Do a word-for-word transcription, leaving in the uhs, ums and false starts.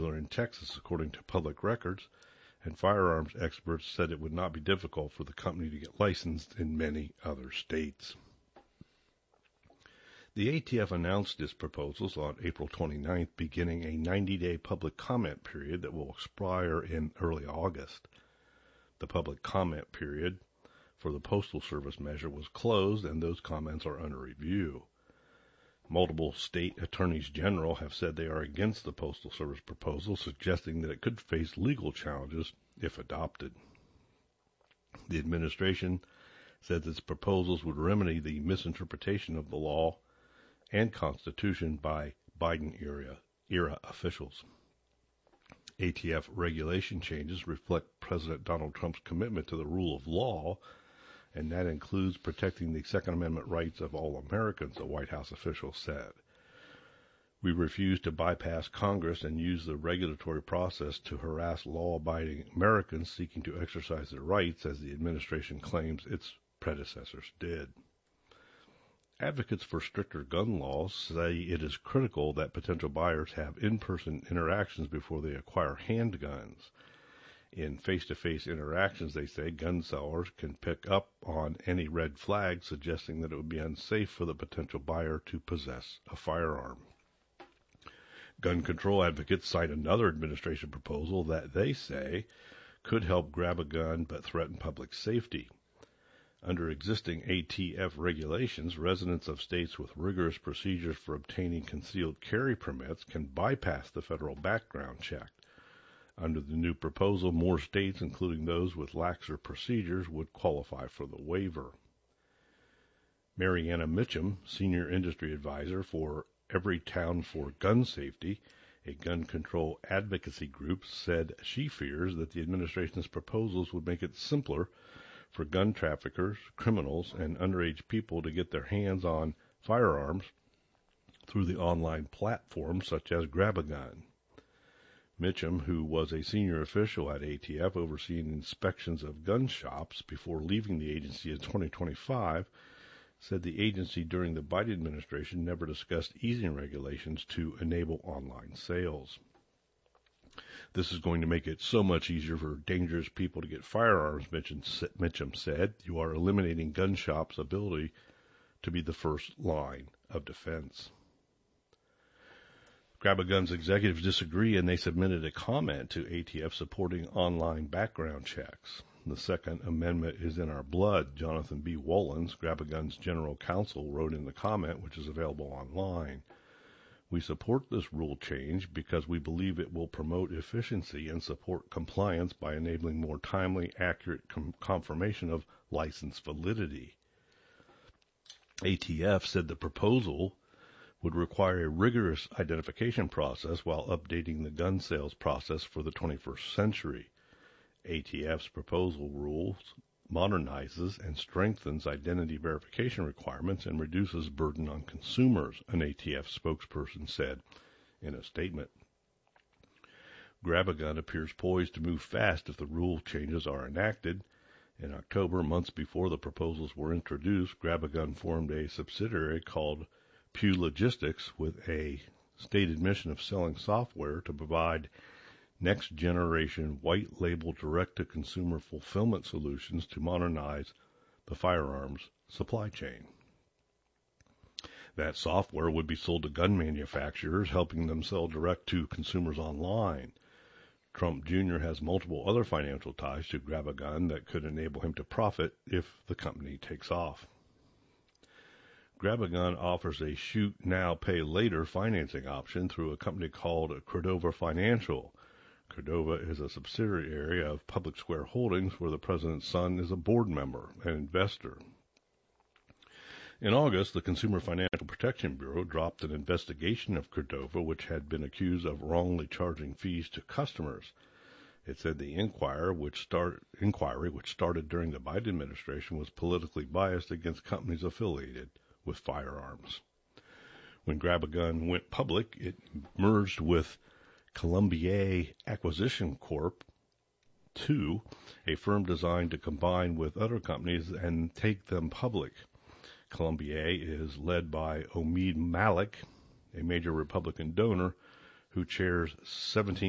popular in Texas, according to public records, and firearms experts said it would not be difficult for the company to get licensed in many other states. The A T F announced its proposals on April twenty-ninth, beginning a ninety-day public comment period that will expire in early August. The public comment period for the Postal Service measure was closed, and those comments are under review. Multiple state attorneys general have said they are against the Postal Service proposal, suggesting that it could face legal challenges if adopted. The administration says its proposals would remedy the misinterpretation of the law and Constitution by Biden-era era officials. A T F regulation changes reflect President Donald Trump's commitment to the rule of law, and that includes protecting the Second Amendment rights of all Americans, a White House official said. We refuse to bypass Congress and use the regulatory process to harass law-abiding Americans seeking to exercise their rights, as the administration claims its predecessors did. Advocates for stricter gun laws say it is critical that potential buyers have in-person interactions before they acquire handguns. In face-to-face interactions, they say, gun sellers can pick up on any red flag suggesting that it would be unsafe for the potential buyer to possess a firearm. Gun control advocates cite another administration proposal that they say could help grab a gun but threaten public safety. Under existing A T F regulations, residents of states with rigorous procedures for obtaining concealed carry permits can bypass the federal background check. Under the new proposal, more states, including those with laxer procedures, would qualify for the waiver. Mariana Mitchum, Senior Industry Advisor for Everytown for Gun Safety, a gun control advocacy group, said she fears that the administration's proposals would make it simpler for gun traffickers, criminals, and underage people to get their hands on firearms through the online platforms such as Grab-A-Gun. Mitchum, who was a senior official at A T F overseeing inspections of gun shops before leaving the agency in twenty twenty-five, said the agency during the Biden administration never discussed easing regulations to enable online sales. This is going to make it so much easier for dangerous people to get firearms, Mitchum said. You are eliminating gun shops' ability to be the first line of defense. Grab-A-Gun's executives disagree, and they submitted a comment to A T F supporting online background checks. The Second Amendment is in our blood, Jonathan B. Wollins, Grab-A-Gun's general counsel, wrote in the comment, which is available online. We support this rule change because we believe it will promote efficiency and support compliance by enabling more timely, accurate com- confirmation of license validity. A T F said the proposal would require a rigorous identification process while updating the gun sales process for the twenty-first century. A T F's proposal rules modernizes and strengthens identity verification requirements and reduces burden on consumers, an A T F spokesperson said in a statement. Grab-A-Gun appears poised to move fast if the rule changes are enacted. In October, months before the proposals were introduced, Grab-A-Gun formed a subsidiary called Pew Logistics with a stated mission of selling software to provide next-generation white-label direct-to-consumer fulfillment solutions to modernize the firearms supply chain. That software would be sold to gun manufacturers, helping them sell direct to consumers online. Trump Junior has multiple other financial ties to Grab-A-Gun that could enable him to profit if the company takes off. Grab-A-Gun offers a shoot now, pay later financing option through a company called Credova Financial. Credova is a subsidiary of Public Square Holdings, where the president's son is a board member and investor. In August, the Consumer Financial Protection Bureau dropped an investigation of Credova, which had been accused of wrongly charging fees to customers. It said the inquiry, which, start, inquiry, which started during the Biden administration, was politically biased against companies affiliated with firearms. When Grab-A-Gun went public, it merged with Colombier Acquisition Corp two, a firm designed to combine with other companies and take them public. Colombier is led by Omid Malik, a major Republican donor who chairs seventeen